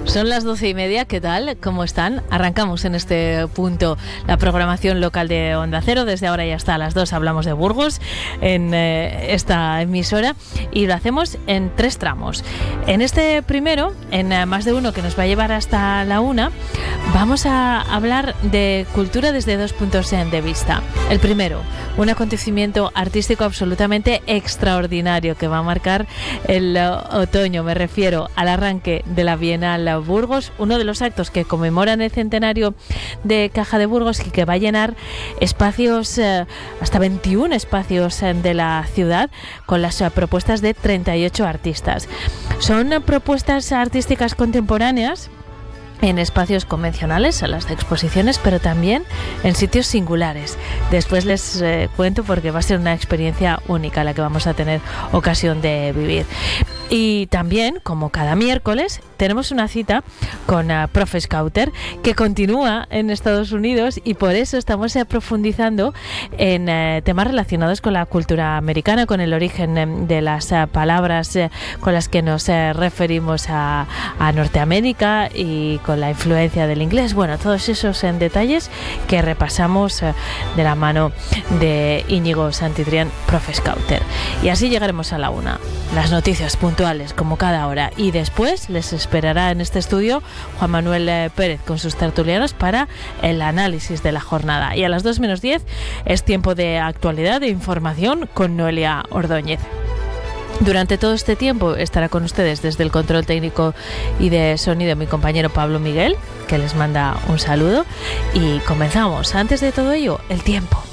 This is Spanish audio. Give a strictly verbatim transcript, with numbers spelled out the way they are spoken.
Son las doce y media, ¿qué tal? ¿Cómo están? Arrancamos en este punto la programación local de Onda Cero. Desde ahora y hasta las dos hablamos de Burgos en eh, esta emisora y lo hacemos en tres tramos. En este primero, en eh, más de uno que nos va a llevar hasta la una, vamos a hablar de cultura desde dos puntos de vista. El primero, un acontecimiento artístico absolutamente extraordinario que va a marcar el uh, otoño. Me refiero al arranque de la Bienal Burgos, uno de los actos que conmemoran el centenario de Caja de Burgos y que va a llenar espacios, eh, hasta veintiún espacios eh, de la ciudad, con las eh, propuestas de treinta y ocho artistas. Son eh, propuestas artísticas contemporáneas en espacios convencionales, en las exposiciones, pero también en sitios singulares. Después les eh, cuento porque va a ser una experiencia única la que vamos a tener ocasión de vivir. Y también, como cada miércoles, tenemos una cita con uh, Profe Scouter, que continúa en Estados Unidos, y por eso estamos uh, profundizando en uh, temas relacionados con la cultura americana, con el origen um, de las uh, palabras uh, con las que nos uh, referimos a, a Norteamérica y con la influencia del inglés. Bueno, todos esos uh, detalles que repasamos uh, de la mano de Íñigo Santitrián, Profe Scouter. Y así llegaremos a la una. Las noticias puntuales como cada hora, y después les esperará en este estudio Juan Manuel eh, Pérez con sus tertulianos para el análisis de la jornada. Y a las dos menos diez es tiempo de actualidad, de información con Noelia Ordóñez. Durante todo este tiempo estará con ustedes desde el control técnico y de sonido mi compañero Pablo Miguel, que les manda un saludo, y comenzamos. Antes de todo ello, el tiempo.